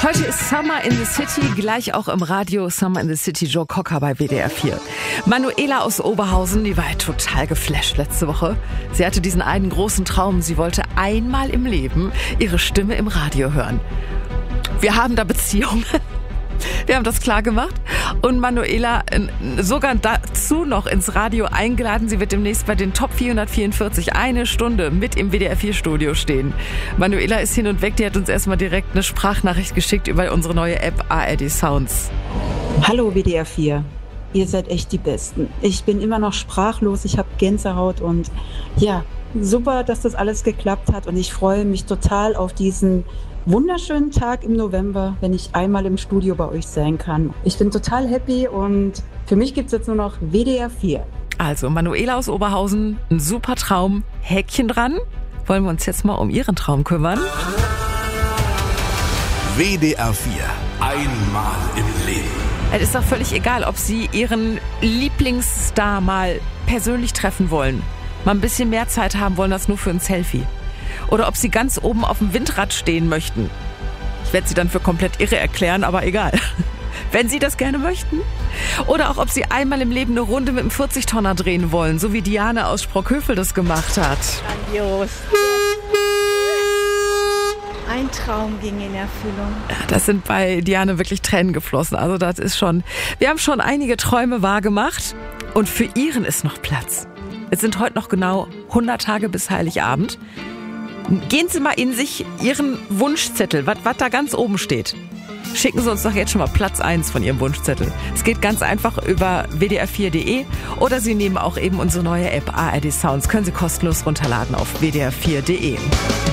Heute ist Summer in the City, gleich auch im Radio Summer in the City, Joe Cocker bei WDR 4. Manuela aus Oberhausen, die war ja total geflasht letzte Woche. Sie hatte diesen einen großen Traum, sie wollte einmal im Leben ihre Stimme im Radio hören. Wir haben da Beziehungen. Wir haben das klar gemacht und Manuela sogar dazu noch ins Radio eingeladen. Sie wird demnächst bei den Top 444 eine Stunde mit im WDR 4 Studio stehen. Manuela ist hin und weg, die hat uns erstmal direkt eine Sprachnachricht geschickt über unsere neue App ARD Sounds. Hallo WDR 4, ihr seid echt die Besten. Ich bin immer noch sprachlos, ich habe Gänsehaut und ja, super, dass das alles geklappt hat und ich freue mich total auf diesen wunderschönen Tag im November, wenn ich einmal im Studio bei euch sein kann. Ich bin total happy und für mich gibt es jetzt nur noch WDR 4. Also Manuela aus Oberhausen, ein super Traum, Häkchen dran. Wollen wir uns jetzt mal um ihren Traum kümmern? WDR 4, einmal im Leben. Es ist doch völlig egal, ob Sie Ihren Lieblingsstar mal persönlich treffen wollen, mal ein bisschen mehr Zeit haben wollen als nur für ein Selfie. Oder ob Sie ganz oben auf dem Windrad stehen möchten. Ich werde Sie dann für komplett irre erklären, aber egal. Wenn Sie das gerne möchten. Oder auch, ob Sie einmal im Leben eine Runde mit einem 40-Tonner drehen wollen, so wie Diane aus Sprockhövel das gemacht hat. Grandios. Ein Traum ging in Erfüllung. Ja, das sind bei Diane wirklich Tränen geflossen. Also das ist schon... Wir haben schon einige Träume wahrgemacht und für Ihren ist noch Platz. Es sind heute noch genau 100 Tage bis Heiligabend. Gehen Sie mal in sich Ihren Wunschzettel, was da ganz oben steht. Schicken Sie uns doch jetzt schon mal Platz 1 von Ihrem Wunschzettel. Es geht ganz einfach über wdr4.de oder Sie nehmen auch eben unsere neue App ARD Sounds. Können Sie kostenlos runterladen auf wdr4.de.